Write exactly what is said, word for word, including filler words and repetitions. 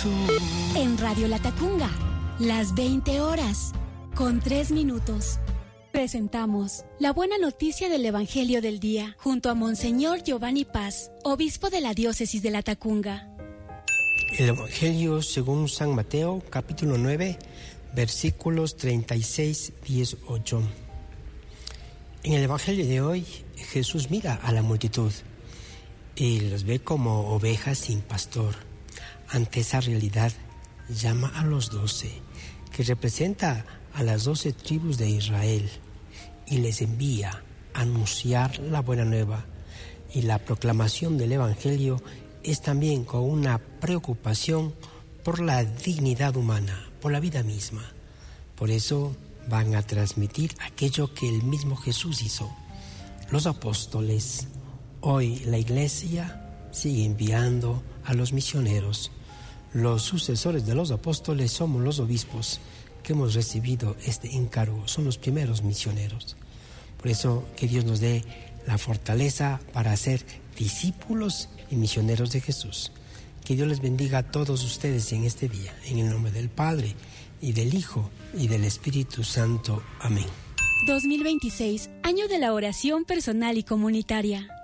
Jesús. En Radio Latacunga, las veinte horas, con tres minutos. Presentamos la buena noticia del Evangelio del Día, junto a Monseñor Giovanni Paz, obispo de la diócesis de Latacunga. El Evangelio según San Mateo, capítulo nueve, versículos treinta y seis a dieciocho. En el Evangelio de hoy, Jesús mira a la multitud y los ve como ovejas sin pastor. Ante esa realidad, llama a los doce, que representa a las doce tribus de Israel, y les envía a anunciar la buena nueva. Y la proclamación del Evangelio es también con una preocupación por la dignidad humana, por la vida misma. Por eso van a transmitir aquello que el mismo Jesús hizo. Los apóstoles, hoy la Iglesia sigue enviando a los misioneros. Los sucesores de los apóstoles somos los obispos que hemos recibido este encargo, son los primeros misioneros. Por eso que Dios nos dé la fortaleza para ser discípulos y misioneros de Jesús. Que Dios les bendiga a todos ustedes en este día, en el nombre del Padre, y del Hijo, y del Espíritu Santo. Amén. dos mil veintiséis, año de la oración personal y comunitaria.